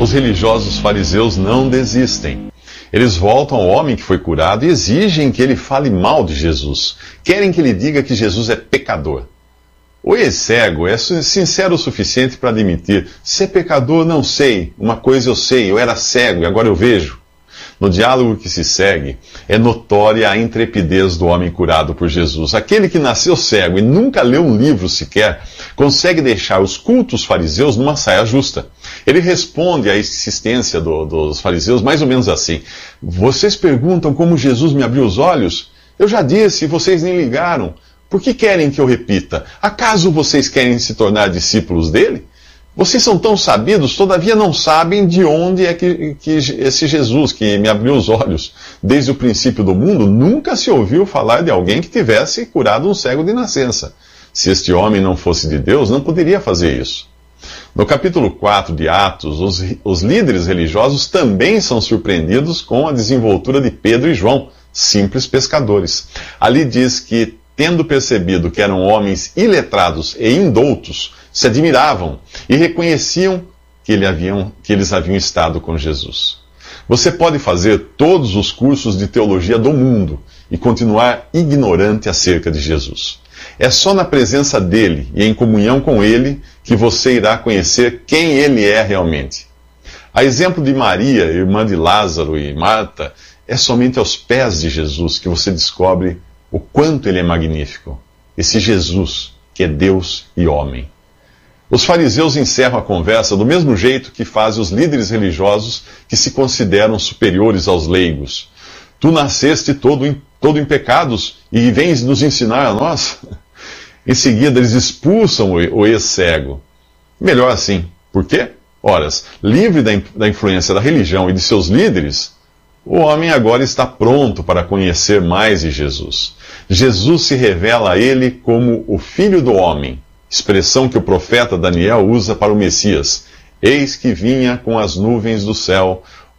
os religiosos fariseus não desistem. Eles voltam ao homem que foi curado e exigem que ele fale mal de Jesus. Querem que ele diga que Jesus é pecador. O ex-cego é sincero o suficiente para admitir: ser pecador não sei, uma coisa eu sei, eu era cego e agora eu vejo. No diálogo que se segue, é notória a intrepidez do homem curado por Jesus. Aquele que nasceu cego e nunca leu um livro sequer, consegue deixar os cultos fariseus numa saia justa. Ele responde à insistência dos fariseus mais ou menos assim: vocês perguntam como Jesus me abriu os olhos? Eu já disse e vocês nem ligaram. Por que querem que eu repita? Acaso vocês querem se tornar discípulos dele? Vocês são tão sabidos, todavia não sabem de onde é que esse Jesus que me abriu os olhos desde o princípio do mundo, nunca se ouviu falar de alguém que tivesse curado um cego de nascença. Se este homem não fosse de Deus, não poderia fazer isso. No capítulo 4 de Atos, os líderes religiosos também são surpreendidos com a desenvoltura de Pedro e João, simples pescadores. Ali diz que, tendo percebido que eram homens iletrados e indoutos, se admiravam e reconheciam que eles haviam estado com Jesus. Você pode fazer todos os cursos de teologia do mundo e continuar ignorante acerca de Jesus. É só na presença dele e em comunhão com ele que você irá conhecer quem ele é realmente. A exemplo de Maria, irmã de Lázaro e Marta, é somente aos pés de Jesus que você descobre o quanto ele é magnífico. Esse Jesus que é Deus e homem. Os fariseus encerram a conversa do mesmo jeito que fazem os líderes religiosos que se consideram superiores aos leigos. Tu nasceste todo em pecados e vens nos ensinar a nós? Em seguida, eles expulsam o ex-cego. Melhor assim. Por quê? Ora, livre da influência da religião e de seus líderes, o homem agora está pronto para conhecer mais de Jesus. Jesus se revela a ele como o Filho do Homem, expressão que o profeta Daniel usa para o Messias. Eis que vinha com as nuvens do céu,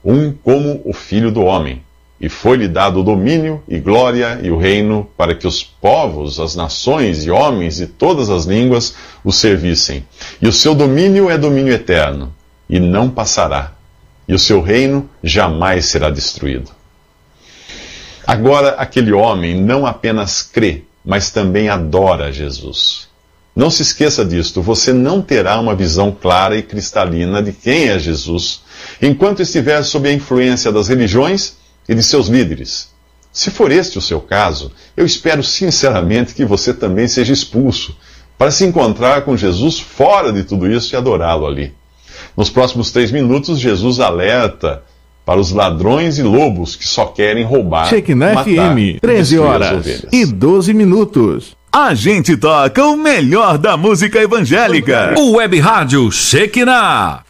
como o Filho do Homem. E foi-lhe dado o domínio e glória e o reino para que os povos, as nações e homens de todas as línguas o servissem. E o seu domínio é domínio eterno, e não passará. E o seu reino jamais será destruído. Agora aquele homem não apenas crê, mas também adora Jesus. Não se esqueça disto, você não terá uma visão clara e cristalina de quem é Jesus, enquanto estiver sob a influência das religiões e de seus líderes. Se for este o seu caso, eu espero sinceramente que você também seja expulso, para se encontrar com Jesus fora de tudo isso e adorá-lo ali. Nos próximos 3 minutos, Jesus alerta para os ladrões e lobos que só querem roubar, Shekinah FM, 13 horas e 12 minutos. A gente toca o melhor da música evangélica. O Web Rádio Shekinah.